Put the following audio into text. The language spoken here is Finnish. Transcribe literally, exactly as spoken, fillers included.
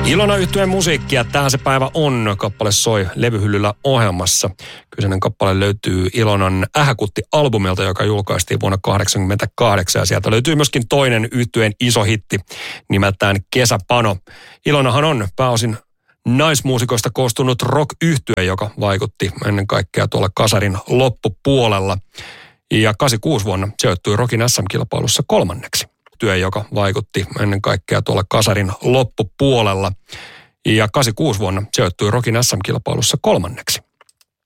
Ilona Yhtyeen musiikkia, tähän se päivä on. Kappale soi levyhyllyllä ohjelmassa. Kyseinen kappale löytyy Ilonan Ähäkutti-albumilta, joka julkaistiin vuonna tuhatyhdeksänsataakahdeksankymmentäkahdeksan. Ja sieltä löytyy myöskin toinen Yhtyeen iso hitti nimeltään Kesäpano. Ilonahan on pääosin naismuusikoista koostunut rock-yhtye, joka vaikutti ennen kaikkea tuolla kasarin loppupuolella. Ja kahdeksankymmentäkuusi vuonna sijoittui Rockin äs äm-kilpailussa kolmanneksi. Työ, joka vaikutti ennen kaikkea tuolla kasarin loppupuolella. Ja kahdeksankymmentäkuusi vuonna sijoittui Rockin äs äm-kilpailussa kolmanneksi.